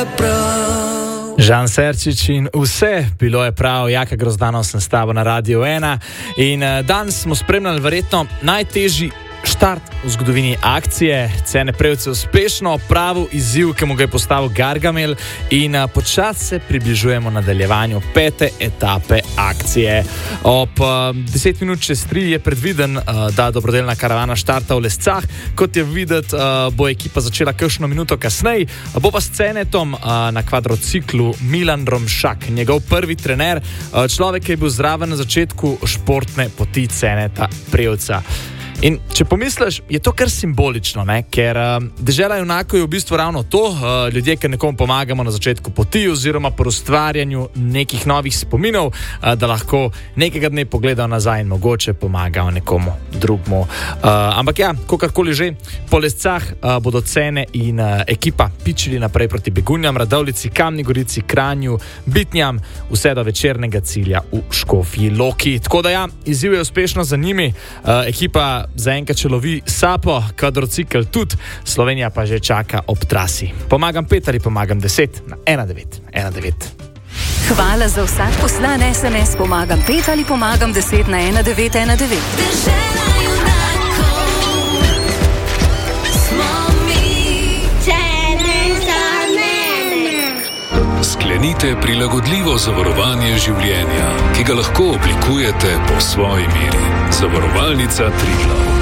Žan Serčič in vse bilo je prav, Jaka Grozdanov sem s tabo na Radio 1 in danes smo spremljali verjetno najtežji štart v zgodovini akcije. Cene Prevce uspešno opravil izziv, ki mu ga je postavil Gargamel in počasi se približujemo nadaljevanju 5. etape akcije. Ob 10 minut čez 3 je predviden, da dobrodelna karavana štarta v Lescah. Kot je videti, bo ekipa začela kakšno minuto kasneje. Bo pa s Cenetom na kvadrociklu Milan Romšak, njegov prvi trener, človek, ki je bil zraven na začetku športne poti Ceneta Prevca. In če pomisliš, je to kar simbolično, ne? Ker dežela junakov je v bistvu ravno to, ljudje, ki nekomu pomagamo na začetku poti oziroma pri ustvarjanju nekih novih spominov, da lahko nekega dne pogledajo nazaj in mogoče pomagajo nekomu drugmu. Ampak ja, kakorkoli že, po Lescah bodo Cene in ekipa pičili naprej proti Begunjam, Radovljici, Kamni Gorici, Kranju, Bitnjam, vse do večernega cilja v Škofji Loki. Tako da ja, izziv je uspešno za njimi, ekipa zaenkrat še lovi sapo, kvadrocikel tudi, Slovenija pa že čaka ob trasi. Pomagam 5 ali pomagam 10 na 1919. Hvala za vsak poslan SMS. Pomagam 5 ali pomagam 10 na 1919. Sklenite prilagodljivo zavarovanje življenja, ki ga lahko oblikujete po svoji meri. Zavarovalnica Triglav.